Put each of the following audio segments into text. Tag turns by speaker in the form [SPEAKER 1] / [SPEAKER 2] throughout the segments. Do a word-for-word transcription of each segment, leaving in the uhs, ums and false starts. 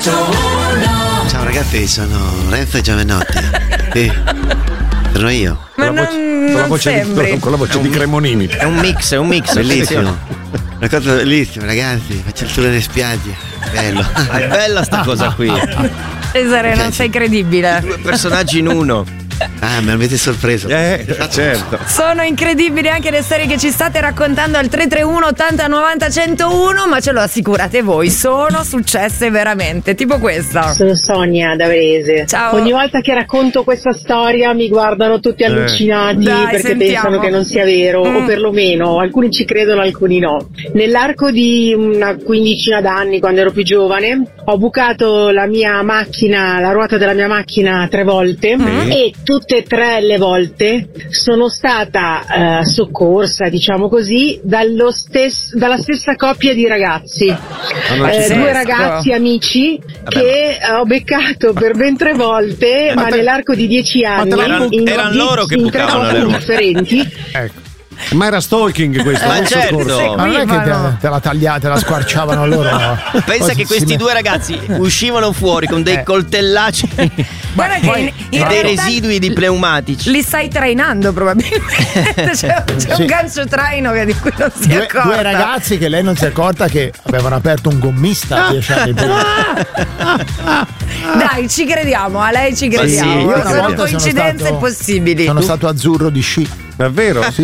[SPEAKER 1] centouno.
[SPEAKER 2] Ciao ragazzi, sono Renzo Giovanotti. Sì, sono io.
[SPEAKER 3] Ma con la voce, non, con la voce,
[SPEAKER 4] sembri.
[SPEAKER 3] di, con la voce di Cremonini.
[SPEAKER 4] È un mix, è un mix.
[SPEAKER 2] Bellissimo. Una cosa bellissima, ragazzi. Faccio il tour delle spiagge. Bello.
[SPEAKER 4] È bella sta cosa qui.
[SPEAKER 1] Cesare, non sei credibile.
[SPEAKER 4] Due personaggi in uno.
[SPEAKER 2] Ah, mi avete sorpreso.
[SPEAKER 3] Eh, certo.
[SPEAKER 1] Sono incredibili anche le storie che ci state raccontando al tre tre uno ottanta novanta centouno, ma ce lo assicurate voi, sono successe veramente, tipo questa.
[SPEAKER 5] Sono Sonia da Varese.
[SPEAKER 1] Ciao.
[SPEAKER 5] Ogni volta che racconto questa storia mi guardano tutti allucinati
[SPEAKER 1] Dai,
[SPEAKER 5] perché
[SPEAKER 1] sentiamo.
[SPEAKER 5] pensano che non sia vero,
[SPEAKER 1] Mm.
[SPEAKER 5] o perlomeno alcuni ci credono, alcuni no. Nell'arco di una quindicina d'anni, quando ero più giovane, ho bucato la mia macchina, la ruota della mia macchina tre volte
[SPEAKER 1] Mm.
[SPEAKER 5] e tutte e tre le volte sono stata eh, soccorsa, diciamo così, dallo stes- dalla stessa coppia di ragazzi.
[SPEAKER 3] non ci
[SPEAKER 5] Eh,
[SPEAKER 3] sei.
[SPEAKER 5] due ragazzi amici che ho beccato per ben tre volte, ma,
[SPEAKER 3] Ma te-
[SPEAKER 5] nell'arco di dieci anni,
[SPEAKER 4] Erano-
[SPEAKER 5] in,
[SPEAKER 4] erano
[SPEAKER 5] die-
[SPEAKER 4] loro che
[SPEAKER 5] in tre
[SPEAKER 4] bucavano le
[SPEAKER 5] posti
[SPEAKER 4] ruote.
[SPEAKER 5] differenti.
[SPEAKER 3] Ecco. Ma era stalking questo,
[SPEAKER 4] Ma
[SPEAKER 3] non
[SPEAKER 4] certo.
[SPEAKER 3] soccorso.
[SPEAKER 6] Ma non è che
[SPEAKER 1] Seguivano.
[SPEAKER 6] te, te la tagliate, te la squarciavano loro. no?
[SPEAKER 4] Pensa
[SPEAKER 6] Poi
[SPEAKER 4] che
[SPEAKER 6] si-
[SPEAKER 4] questi
[SPEAKER 6] si
[SPEAKER 4] due ragazzi uscivano fuori con dei
[SPEAKER 6] Eh.
[SPEAKER 4] coltellacci
[SPEAKER 1] Guarda che in, in
[SPEAKER 4] e dei
[SPEAKER 1] realtà
[SPEAKER 4] residui di pneumatici.
[SPEAKER 1] li stai trainando probabilmente. C'è, c'è
[SPEAKER 6] Sì.
[SPEAKER 1] un gancio traino che di cui non si
[SPEAKER 6] Due,
[SPEAKER 1] accorta.
[SPEAKER 6] due ragazzi che lei non si è accorta che avevano aperto un gommista dieci anni prima.
[SPEAKER 1] Dai, ci crediamo, a lei ci crediamo.
[SPEAKER 4] sì, io una
[SPEAKER 1] sono
[SPEAKER 6] volta sono
[SPEAKER 1] coincidenze
[SPEAKER 6] stato-
[SPEAKER 1] possibili.
[SPEAKER 6] Sono stato azzurro di sci.
[SPEAKER 3] Davvero? Sì.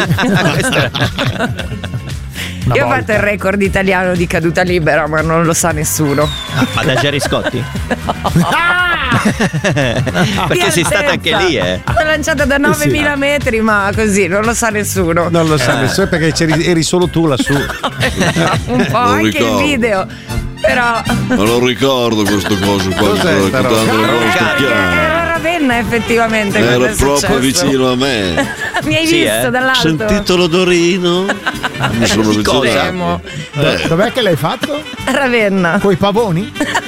[SPEAKER 6] Una
[SPEAKER 1] Io ho
[SPEAKER 6] volta.
[SPEAKER 1] fatto il record italiano di caduta libera, ma non lo sa nessuno.
[SPEAKER 4] Ma da Gerry Scotti?
[SPEAKER 1] Ah!
[SPEAKER 4] Perché
[SPEAKER 1] Di
[SPEAKER 4] sei stata anche
[SPEAKER 1] altezza.
[SPEAKER 4] lì, eh?
[SPEAKER 1] L'ho lanciata da novemila metri, ma così non lo sa nessuno.
[SPEAKER 3] Non lo sa nessuno perché c'eri, eri solo tu lassù.
[SPEAKER 1] Un po' anche
[SPEAKER 7] ricordo.
[SPEAKER 1] il video. Però
[SPEAKER 7] Ma non ricordo questo coso qua che
[SPEAKER 3] Cos'è
[SPEAKER 7] sto
[SPEAKER 3] sta
[SPEAKER 7] raccontando
[SPEAKER 3] roba?
[SPEAKER 7] le vostre
[SPEAKER 1] era
[SPEAKER 7] chiare.
[SPEAKER 1] Ravenna effettivamente.
[SPEAKER 7] Era
[SPEAKER 1] quando è
[SPEAKER 7] proprio
[SPEAKER 1] successo.
[SPEAKER 7] vicino a me.
[SPEAKER 1] Mi hai
[SPEAKER 4] Sì,
[SPEAKER 1] visto
[SPEAKER 4] eh?
[SPEAKER 1] dall'alto?
[SPEAKER 7] Sentito l'odorino? Mi sono
[SPEAKER 4] Di cosa?
[SPEAKER 7] avvicinato.
[SPEAKER 6] Do- Dov'è che l'hai fatto?
[SPEAKER 1] Ravenna.
[SPEAKER 6] Coi pavoni?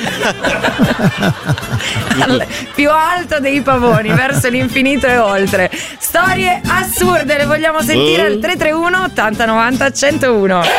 [SPEAKER 1] Al- più alto dei pavoni, verso l'infinito e oltre. Storie assurde, le vogliamo sentire al tre tre uno ottanta novanta centouno.